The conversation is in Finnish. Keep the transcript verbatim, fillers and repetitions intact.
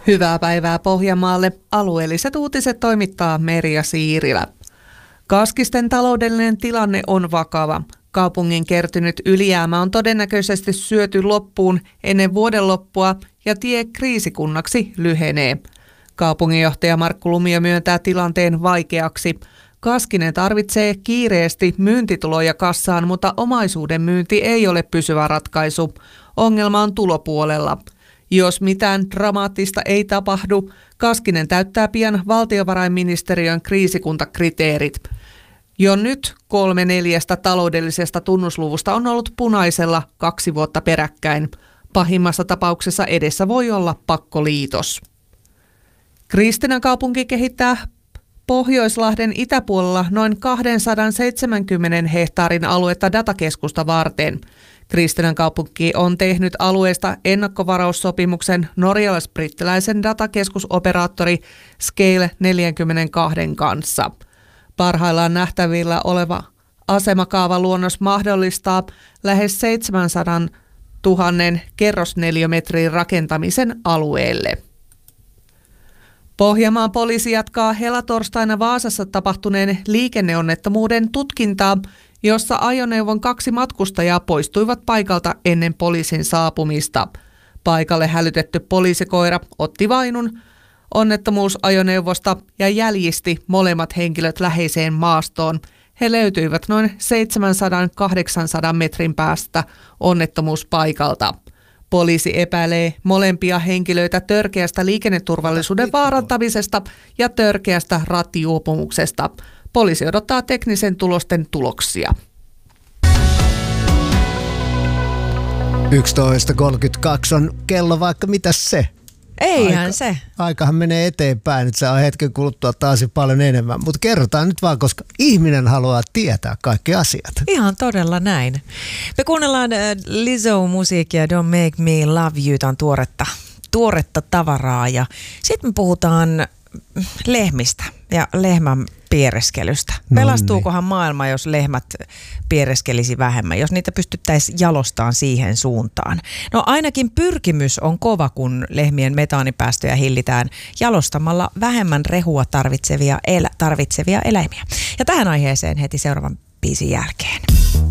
Hyvää päivää Pohjanmaalle. Alueelliset uutiset toimittaa Merja Siirilä. Kaskisten taloudellinen tilanne on vakava. Kaupungin kertynyt ylijäämä on todennäköisesti syöty loppuun ennen vuoden loppua ja tie kriisikunnaksi lyhenee. Kaupunginjohtaja Markku Lumio myöntää tilanteen vaikeaksi. Kaskinen tarvitsee kiireesti myyntituloja kassaan, mutta omaisuuden myynti ei ole pysyvä ratkaisu. Ongelma on tulopuolella. Jos mitään dramaattista ei tapahdu, Kaskinen täyttää pian valtiovarainministeriön kriisikuntakriteerit. Jo nyt kolme neljästä taloudellisesta tunnusluvusta on ollut punaisella kaksi vuotta peräkkäin. Pahimmassa tapauksessa edessä voi olla pakkoliitos. Kristiinankaupunki kehittää Pohjoislahden itäpuolella noin kaksisataaseitsemänkymmentä hehtaarin aluetta datakeskusta varten. Kristiinankaupunki on tehnyt alueesta ennakkovaraussopimuksen norjalais-brittiläisen datakeskusoperaattori Scale neljäkymmentäkaksi kanssa. Parhaillaan nähtävillä oleva asemakaavaluonnos mahdollistaa lähes seitsemänsadantuhannen kerrosneliömetrin rakentamisen alueelle. Pohjanmaan poliisi jatkaa helatorstaina Vaasassa tapahtuneen liikenneonnettomuuden tutkintaa, jossa ajoneuvon kaksi matkustajaa poistuivat paikalta ennen poliisin saapumista. Paikalle hälytetty poliisikoira otti vainun onnettomuusajoneuvosta ja jäljisti molemmat henkilöt läheiseen maastoon. He löytyivät noin seitsemänsataa kahdeksansataa metrin päästä onnettomuuspaikalta. Poliisi epäilee molempia henkilöitä törkeästä liikenneturvallisuuden vaarantamisesta ja törkeästä rattijuopumuksesta. Poliisi odottaa teknisen tulosten tuloksia. yksitoista kolmekymmentäkaksi on kello, vaikka mitäs se? Eihän Aika, se. Aikahan menee eteenpäin, että se on hetken kuluttua taas paljon enemmän. Mutta kerrotaan nyt vaan, koska ihminen haluaa tietää kaikki asiat. Ihan todella näin. Me kuunnellaan Lizzo-musiikkia Don't Make Me Love You, tämä on tuoretta, tuoretta tavaraa. Ja sitten me puhutaan lehmistä ja lehmän piereskelystä. Pelastuukohan maailma, jos lehmät piereskelisi vähemmän, jos niitä pystyttäisiin jalostamaan siihen suuntaan? No ainakin pyrkimys on kova, kun lehmien metaanipäästöjä hillitään jalostamalla vähemmän rehua tarvitsevia, elä, tarvitsevia eläimiä. Ja tähän aiheeseen heti seuraavan biisin jälkeen.